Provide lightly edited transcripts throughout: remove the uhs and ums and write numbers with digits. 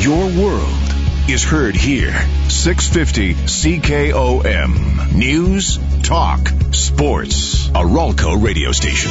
Your world is heard here. 650 CKOM. News, talk, sports. A Ralco radio station.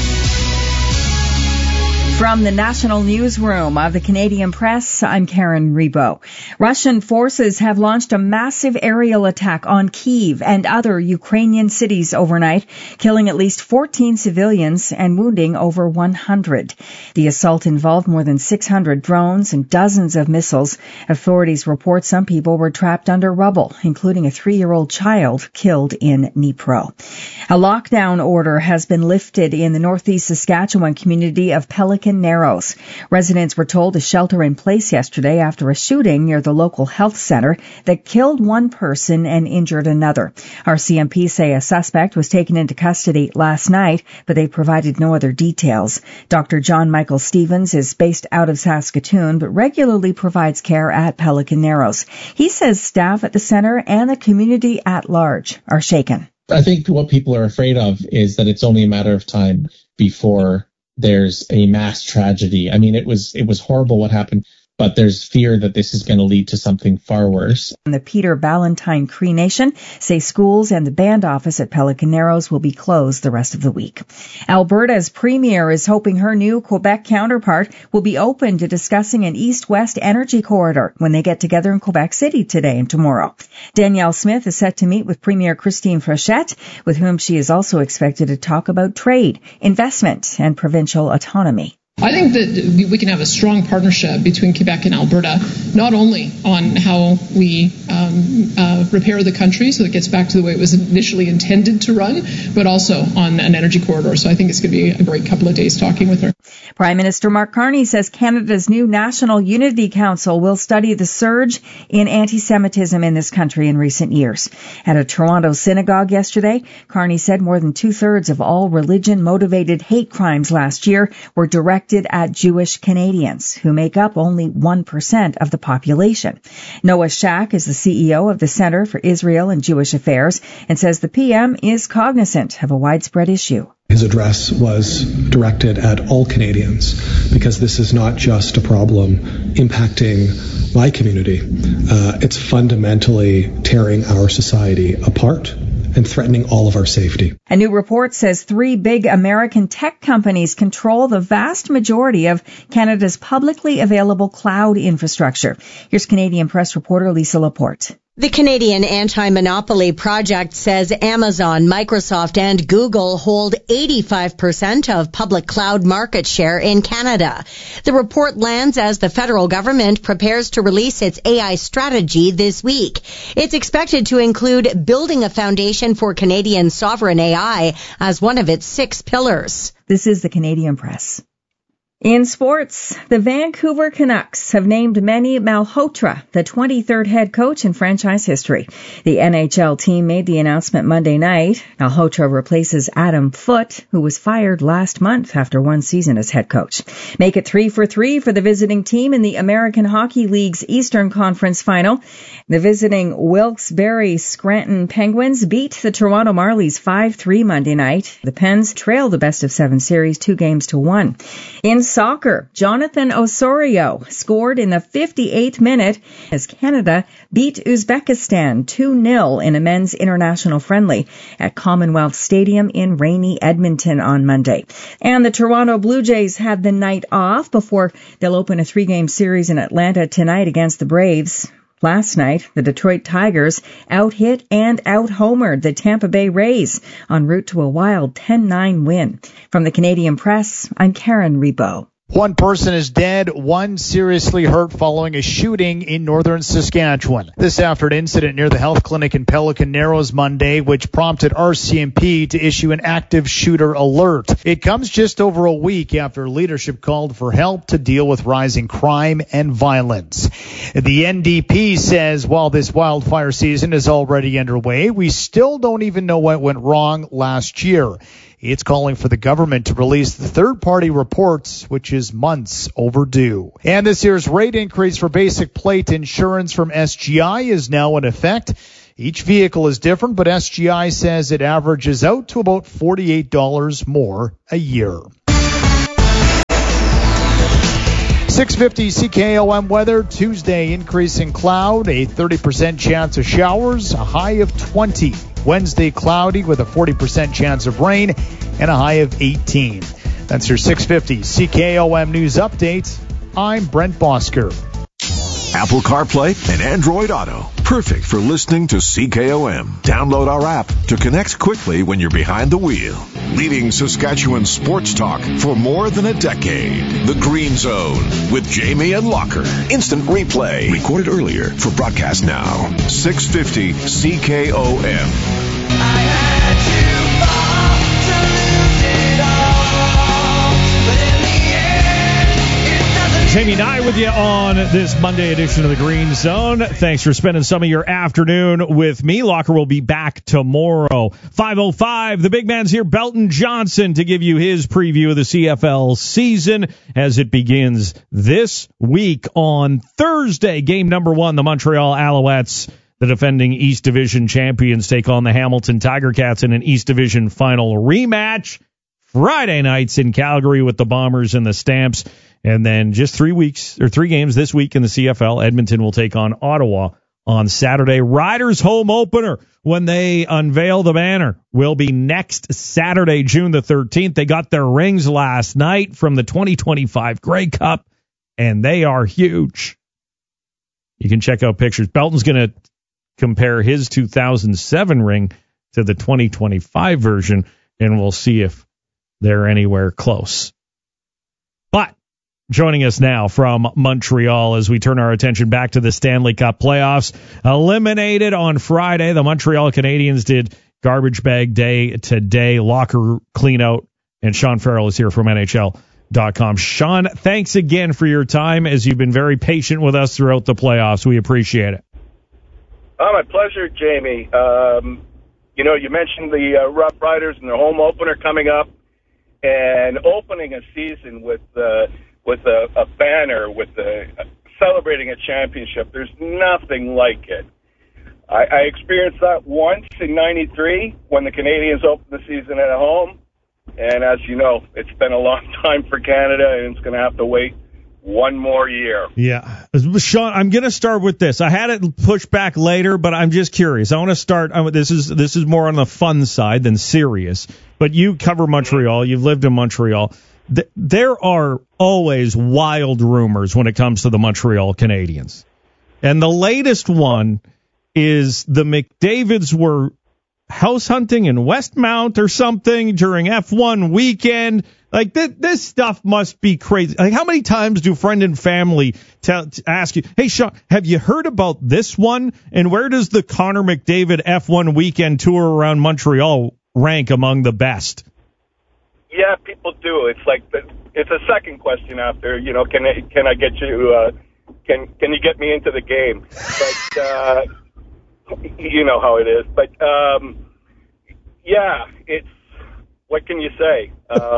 From the National Newsroom of the Canadian Press, I'm Karen Rebo. Russian forces have launched a massive aerial attack on Kyiv and other Ukrainian cities overnight, killing at least 14 civilians and wounding over 100. The assault involved more than 600 drones and dozens of missiles. Authorities report some people were trapped under rubble, including a 3-year-old child killed in Dnipro. A lockdown order has been lifted in the northeast Saskatchewan community of Pelican Narrows. Residents were told to shelter in place yesterday after a shooting near the local health center that killed one person and injured another. RCMP say a suspect was taken into custody last night, but they provided no other details. Dr. John Michael Stevens is based out of Saskatoon, but regularly provides care at Pelican Narrows. He says staff at the center and the community at large are shaken. I think what people are afraid of is that it's only a matter of time before there's a mass tragedy. I mean, it was horrible what happened, but there's fear that this is going to lead to something far worse. The Peter Ballantyne Cree Nation say schools and the band office at Pelican Narrows will be closed the rest of the week. Alberta's premier is hoping her new Quebec counterpart will be open to discussing an east-west energy corridor when they get together in Quebec City today and tomorrow. Danielle Smith is set to meet with Premier Christine Frechette, with whom she is also expected to talk about trade, investment, and provincial autonomy. I think that we can have a strong partnership between Quebec and Alberta, not only on how we repair the country so it gets back to the way it was initially intended to run, but also on an energy corridor. So I think it's going to be a great couple of days talking with her. Prime Minister Mark Carney says Canada's new National Unity Council will study the surge in anti-Semitism in this country in recent years. At a Toronto synagogue yesterday, Carney said more than 2/3 of all religion-motivated hate crimes last year were directed at Jewish Canadians, who make up only 1% of the population. Noah Shack is the CEO of the Center for Israel and Jewish Affairs and says the PM is cognizant of a widespread issue. His address was directed at all Canadians because this is not just a problem impacting my community. It's fundamentally tearing our society apart and threatening all of our safety. A new report says 3 big American tech companies control the vast majority of Canada's publicly available cloud infrastructure. Here's Canadian Press reporter Lisa Laporte. The Canadian Anti-Monopoly Project says Amazon, Microsoft, and Google hold 85% of public cloud market share in Canada. The report lands as the federal government prepares to release its AI strategy this week. It's expected to include building a foundation for Canadian sovereign AI as one of its 6 pillars. This is the Canadian Press. In sports, the Vancouver Canucks have named Manny Malhotra the 23rd head coach in franchise history. The NHL team made the announcement Monday night. Malhotra replaces Adam Foote, who was fired last month after 1 season as head coach. Make it 3 for 3 for the visiting team in the American Hockey League's Eastern Conference Final. The visiting Wilkes-Barre Scranton Penguins beat the Toronto Marlies 5-3 Monday night. The Pens trailed the best-of-7 series 2-1. In soccer, Jonathan Osorio scored in the 58th minute as Canada beat Uzbekistan 2-0 in a men's international friendly at Commonwealth Stadium in rainy Edmonton on Monday. And the Toronto Blue Jays had the night off before they'll open a 3-game series in Atlanta tonight against the Braves. Last night, the Detroit Tigers out-hit and out-homered the Tampa Bay Rays en route to a wild 10-9 win. From the Canadian Press, I'm Karen Rebo. 1 person is dead, 1 seriously hurt following a shooting in northern Saskatchewan. This after an incident near the health clinic in Pelican Narrows Monday, which prompted RCMP to issue an active shooter alert. It comes just over a week after leadership called for help to deal with rising crime and violence. The NDP says while this wildfire season is already underway, we still don't even know what went wrong last year. It's calling for the government to release the third-party reports, which is months overdue. And this year's rate increase for basic plate insurance from SGI is now in effect. Each vehicle is different, but SGI says it averages out to about $48 more a year. 650 CKOM weather. Tuesday, increasing cloud, a 30% chance of showers, a high of 20. Wednesday, cloudy with a 40% chance of rain and a high of 18. That's your 650 CKOM news update. I'm Brent Bosker. Apple CarPlay and Android Auto. Perfect for listening to CKOM. Download our app to connect quickly when you're behind the wheel. Leading Saskatchewan sports talk for more than a decade. The Green Zone with Jamie and Locker. Instant replay. Recorded earlier for broadcast now. 650 CKOM. I had to fall to lose it all, but in the end, it doesn't. Jamie and I with you on this Monday edition of the Green Zone. Thanks for spending some of your afternoon with me. Locker will be back tomorrow. 5:05, the big man's here, Belton Johnson, to give you his preview of the CFL season as it begins this week on Thursday. Game number 1, the Montreal Alouettes, the defending East Division champions, take on the Hamilton Tiger Cats in an East Division final rematch. Friday nights in Calgary with the Bombers and the Stamps. And then just 3 games this week in the CFL. Edmonton will take on Ottawa on Saturday. Riders home opener when they unveil the banner will be next Saturday, June the 13th. They got their rings last night from the 2025 Grey Cup, and they are huge. You can check out pictures. Belton's going to compare his 2007 ring to the 2025 version, and we'll see if they're anywhere close. But joining us now from Montreal as we turn our attention back to the Stanley Cup playoffs. Eliminated on Friday, the Montreal Canadiens did garbage bag day today, locker clean out, and Sean Farrell is here from NHL.com. Sean, thanks again for your time as you've been very patient with us throughout the playoffs. We appreciate it. Oh, my pleasure, Jamie. You mentioned the Rough Riders and their home opener coming up, and opening a season with a banner, celebrating a championship. There's nothing like it. I experienced that once in '93 when the Canadiens opened the season at home, and as you know, it's been a long time for Canada, and it's going to have to wait one more year. Yeah. Sean, I'm going to start with this. I had it pushed back later, but I'm just curious. I want to start. This is more on the fun side than serious. But you cover Montreal. You've lived in Montreal. There are always wild rumors when it comes to the Montreal Canadiens. And the latest one is the McDavids were house hunting in Westmount or something during F1 weekend. Like, this stuff must be crazy. Like, how many times do friend and family ask you, hey, Sean, have you heard about this one? And where does the Connor McDavid F1 weekend tour around Montreal rank among the best? Yeah, people do. It's like it's a second question after, can I get you, can you get me into the game? But, you know how it is. But, yeah, it's, what can you say?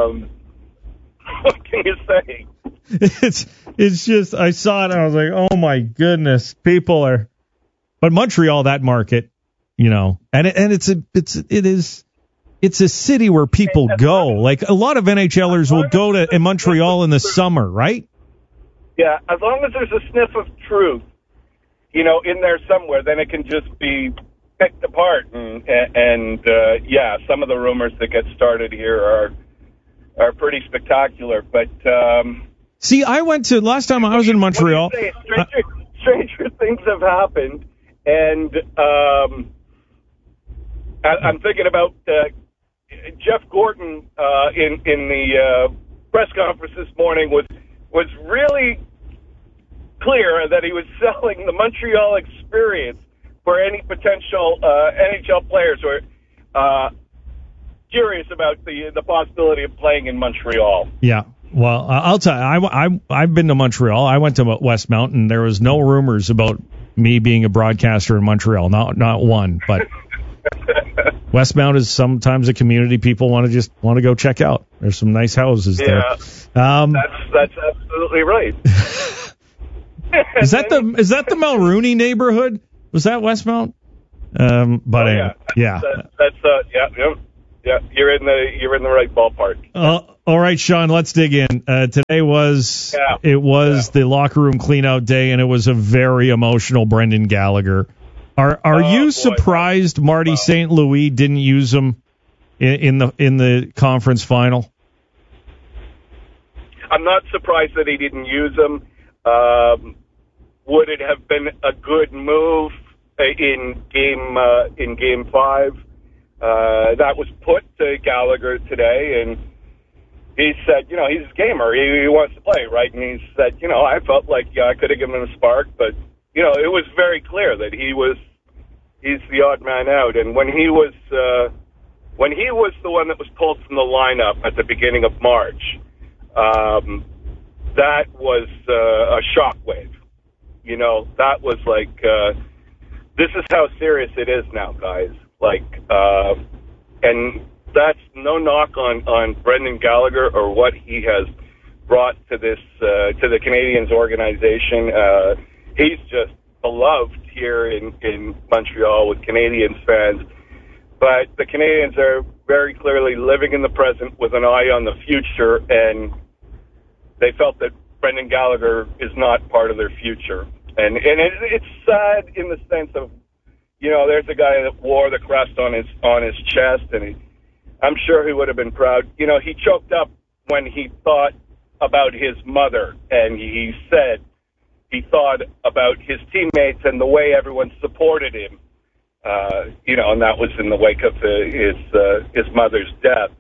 What can you say? It's just, I saw it and I was like, oh my goodness, people are, but Montreal, that market, and it's a city where people go. Like, a lot of NHLers will go to in Montreal in the summer, right? Yeah, as long as there's a sniff of truth, in there somewhere, then it can just be picked apart. And yeah, some of the rumors that get started here are pretty spectacular. But see, I went to last time I was in Montreal. Stranger things have happened, and I'm thinking about Jeff Gordon in the press conference this morning was really clear that he was selling the Montreal experience for any potential NHL players who are curious about the possibility of playing in Montreal. Yeah. Well, I'll tell you, I've been to Montreal. I went to Westmount, and there was no rumors about me being a broadcaster in Montreal. Not one, but Westmount is sometimes a community people want to go check out. There's some nice houses there. That's absolutely right. Is that the Mulrooney neighborhood? Was that Westmount? But yeah. That's you're in the right ballpark. All right, Sean, let's dig in. Today was the locker room cleanout day, and it was a very emotional Brendan Gallagher. Are you surprised Marty St. Louis didn't use him in the conference final? I'm not surprised that he didn't use him. Would it have been a good move in Game 5? That was put to Gallagher today, and he said, he's a gamer. He wants to play, right? And he said, I felt like, I could have given him a spark, but, it was very clear that he's the odd man out. And when he was the one that was pulled from the lineup at the beginning of March, that was a shockwave. That was like, this is how serious it is now, guys. And that's no knock on Brendan Gallagher or what he has brought to this to the Canadiens organization. He's just beloved here in Montreal with Canadiens fans. But the Canadiens are very clearly living in the present with an eye on the future, and they felt that Brendan Gallagher is not part of their future. And it's sad in the sense of, there's a guy that wore the crest on his chest, and I'm sure he would have been proud. He choked up when he thought about his mother, and he said he thought about his teammates and the way everyone supported him, and that was in the wake of his mother's death.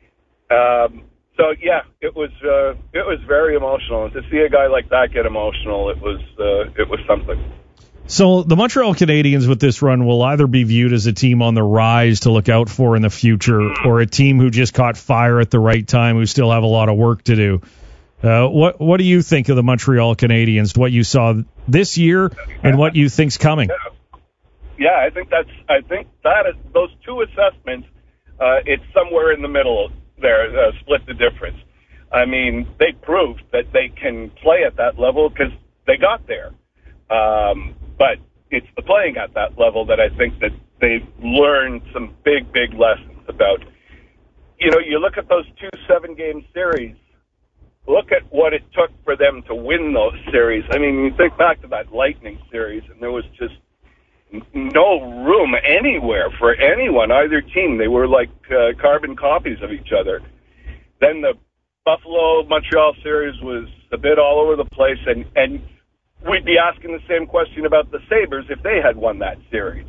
So yeah, it was very emotional, and to see a guy like that get emotional, it was something. So the Montreal Canadiens with this run will either be viewed as a team on the rise to look out for in the future, or a team who just caught fire at the right time, who still have a lot of work to do. What do you think of the Montreal Canadiens? What you saw this year and what you think's coming? Yeah, I think that is those two assessments. It's somewhere in the middle there. Split the difference. I mean, they proved that they can play at that level because they got there. But it's the playing at that level that I think that they've learned some big lessons about. You look at those 2 7-game series. Look at what it took for them to win those series. I mean, you think back to that Lightning series, and there was just no room anywhere for anyone, either team. They were like carbon copies of each other. Then the Buffalo-Montreal series was a bit all over the place, and we'd be asking the same question about the Sabres if they had won that series.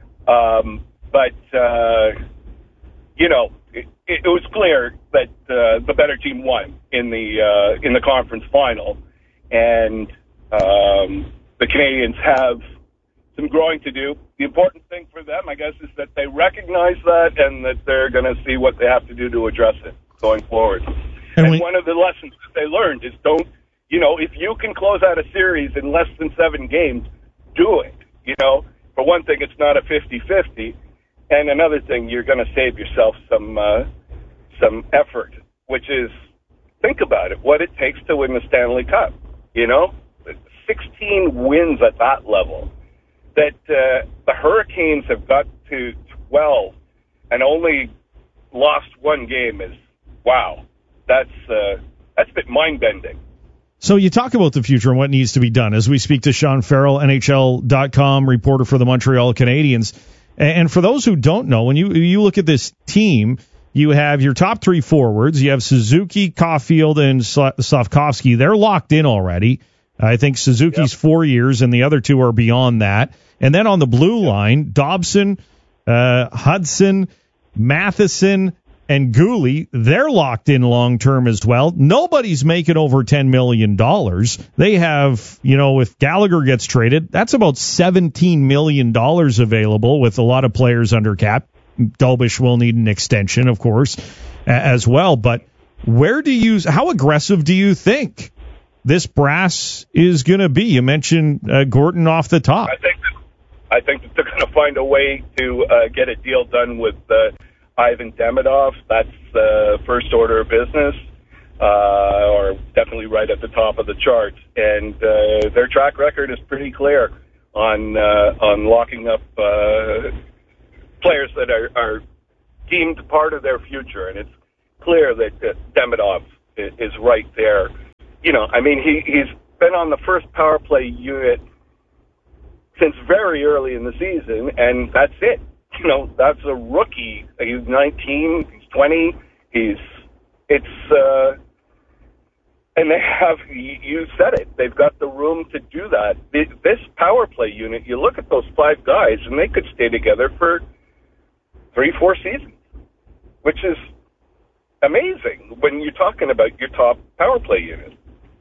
It was clear that the better team won in the conference final, and the Canadiens have some growing to do. The important thing for them, I guess, is that they recognize that and that they're going to see what they have to do to address it going forward. And one of the lessons that they learned is if you can close out a series in less than 7 games, do it. For one thing, it's not a 50-50. And another thing, you're going to save yourself some effort, which is, think about it, what it takes to win the Stanley Cup. 16 wins at that level. That the Hurricanes have got to 12 and only lost 1 game is, wow. That's a bit mind-bending. So you talk about the future and what needs to be done as we speak to Sean Farrell, NHL.com reporter for the Montreal Canadiens. And for those who don't know, when you look at this team, you have your top 3 forwards. You have Suzuki, Caulfield, and Slafkovsky. They're locked in already. I think Suzuki's 4 years, and the other 2 are beyond that. And then on the blue line, Dobson, Hudson, Matheson, and Gooley, they're locked in long-term as well. Nobody's making over $10 million. They have, if Gallagher gets traded, that's about $17 million available with a lot of players under cap. Dalbish will need an extension, of course, as well. But how aggressive do you think this brass is going to be? You mentioned Gorton off the top. I think that they're going to find a way to get a deal done with Ivan Demidov. That's first order of business, or definitely right at the top of the chart. And their track record is pretty clear on locking up players that are deemed part of their future, and it's clear that Demidov is right there. You know, I mean, he's been on the first power play unit since very early in the season, and that's it. You know, that's a rookie. He's 19, he's 20, and they have, you said it, they've got the room to do that. This power play unit, you look at those 5 guys, and they could stay together for 3-4 seasons, which is amazing when you're talking about your top power play unit.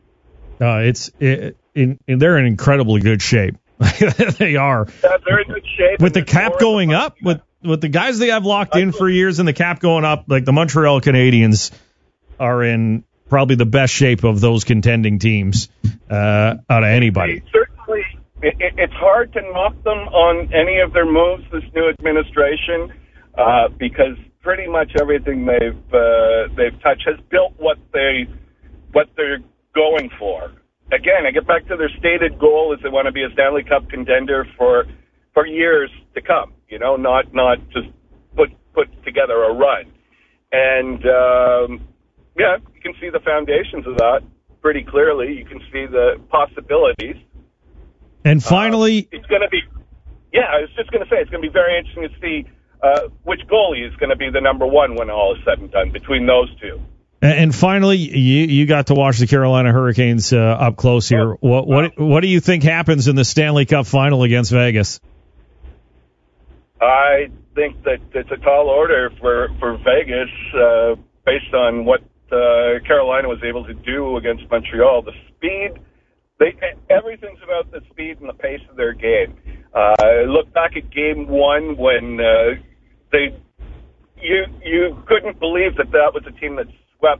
They're in incredibly good shape. They are. Yeah, they're in good shape. With the cap going up, with the guys they have locked in for years and the cap going up, like the Montreal Canadiens are in probably the best shape of those contending teams out of anybody. Certainly, it's hard to knock them on any of their moves, this new administration, because pretty much everything they've touched has built what they're going for. Again, I get back to their stated goal is they want to be a Stanley Cup contender for years to come. You know, not just put together a run. And yeah, you can see the foundations of that pretty clearly. You can see the possibilities. And finally, it's going to be. Yeah, I was just going to say it's going to be very interesting to see which goalie is going to be the number one when all is said and done between those two. And finally, you got to watch the Carolina Hurricanes up close here. What do you think happens in the Stanley Cup final against Vegas? I think that it's a tall order for Vegas based on what Carolina was able to do against Montreal. The speed, everything's about the speed and the pace of their game. Look back at Game 1 when you couldn't believe that was a team that swept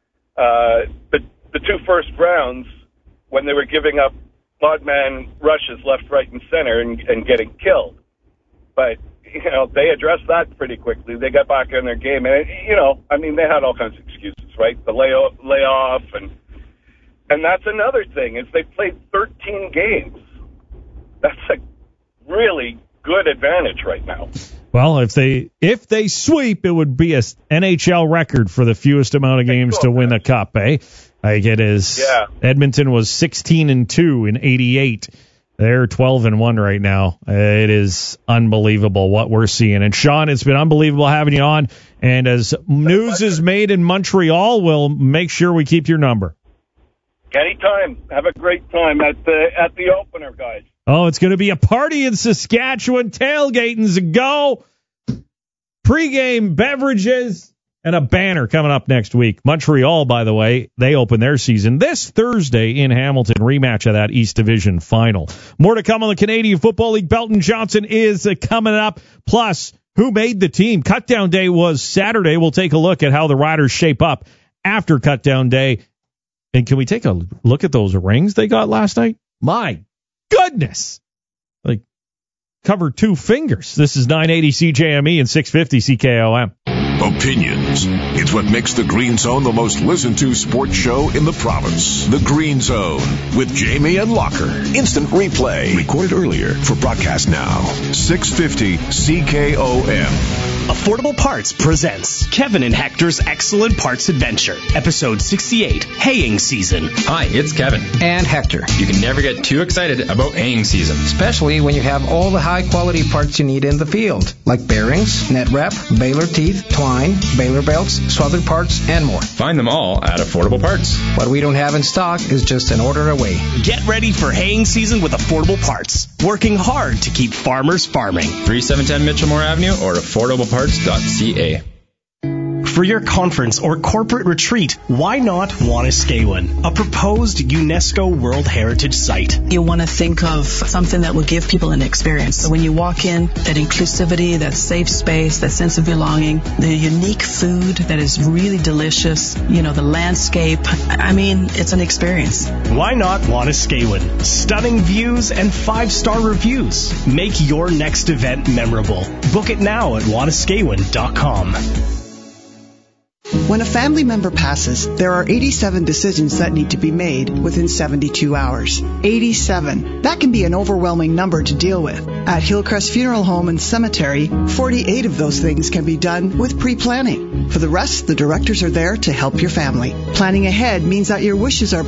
the 2 first rounds when they were giving up odd man rushes left, right, and center and getting killed. But, you know, they addressed that pretty quickly. They got back in their game. And, you know, I mean, they had all kinds of excuses, right? The layoff. And that's another thing, is they played 13 games. That's a really good advantage right now. Well, if they sweep, it would be a NHL record for the fewest amount of games to win a cup, eh? Like it is. Yeah. Edmonton was 16-2 in '88. They're 12-1 right now. It is unbelievable what we're seeing. And Sean, it's been unbelievable having you on. And as news is made in Montreal, we'll make sure we keep your number. Anytime. Have a great time at the opener, guys. Oh, it's going to be a party in Saskatchewan. Tailgating's a go. Pre-game beverages and a banner coming up next week. Montreal, by the way, they open their season this Thursday in Hamilton. Rematch of that East Division final. More to come on the Canadian Football League. Belton Johnson is coming up. Plus, who made the team? Cutdown Day was Saturday. We'll take a look at how the Riders shape up after Cutdown Day. And can we take a look at those rings they got last night? My goodness. Like, cover 2 fingers. This is 980 CJME and 650 CKOM. Opinions. It's what makes the Green Zone the most listened to sports show in the province. The Green Zone with Jamie and Locker. Instant replay. Recorded earlier for broadcast now. 650 CKOM. Affordable Parts presents Kevin and Hector's Excellent Parts Adventure, Episode 68, Haying Season. Hi, it's Kevin. And Hector. You can never get too excited about haying season. Especially when you have all the high-quality parts you need in the field, like bearings, net wrap, baler teeth, twine, baler belts, swathered parts, and more. Find them all at Affordable Parts. What we don't have in stock is just an order away. Get ready for haying season with Affordable Parts. Working hard to keep farmers farming. 3710 Mitchellmore Avenue or AffordableParts.ca. For your conference or corporate retreat, why not Wanuskewin, a proposed UNESCO World Heritage Site? You want to think of something that will give people an experience. So when you walk in, that inclusivity, that safe space, that sense of belonging, the unique food that is really delicious, you know, the landscape. I mean, it's an experience. Why not Wanuskewin? Stunning views and 5-star reviews. Make your next event memorable. Book it now at wanuskewin.com. When a family member passes, there are 87 decisions that need to be made within 72 hours. 87. That can be an overwhelming number to deal with. At Hillcrest Funeral Home and Cemetery, 48 of those things can be done with pre-planning. For the rest, the directors are there to help your family. Planning ahead means that your wishes are